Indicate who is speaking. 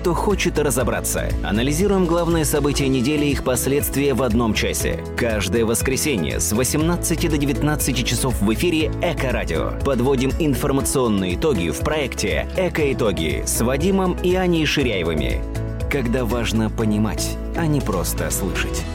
Speaker 1: кто хочет разобраться. Анализируем главные события недели и их последствия в одном часе. Каждое воскресенье с 18 до 19 часов в эфире Эко-радио. Подводим информационные итоги в проекте «Эко-итоги» с Вадимом и Аней Ширяевыми. Когда важно понимать, а не просто слышать.